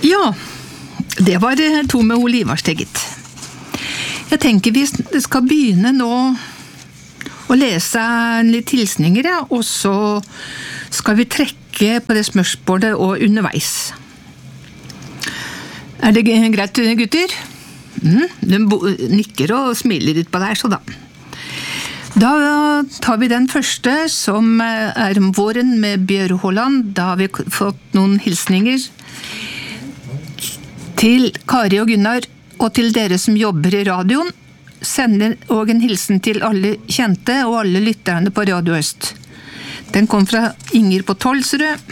Ja, det var to med Olivarsteget. Jeg tenker vi skal begynne nå å lese litt hilsninger, ja, og så skal vi trekke på det spørsmålet og underveis. Det greit, gutter? De nikker og smiler litt på deg, så da. Da tar vi den første, som om våren med Bjøro Holland. Da har vi fått noen hilsninger til Kari og Gunnar, og til dere som jobber i radioen. Sender også en hilsen til alle kjente og alle lytterne på Radio Øst. Den kom fra Inger på Tolsrød.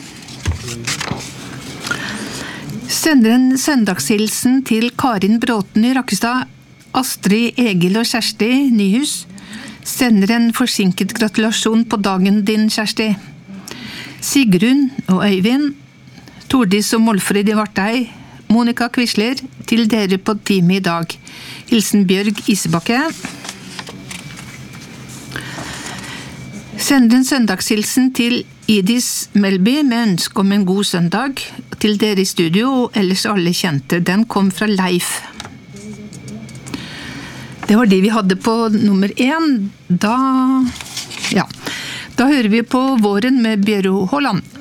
Sender en søndagshilsen til Karin Bråten i Rakkestad, Astrid, Egil og Kjersti Nyhus. Sender en forsinket gratulasjon på dagen din, Kjersti. Sigrun og Øyvind, Tordis og Målfrid i Vartei, Monika Quisler, til dere på time i dag. Hilsen Bjørg Isebakke. Sender en søndagshilsen til Idis Melby med ønske om en god søndag. Til dere i studio og ellers alle kjente. Den kom fra Leif. Det var det vi hadde på nummer 1. Da hører vi på Våren med Bjøro Holland.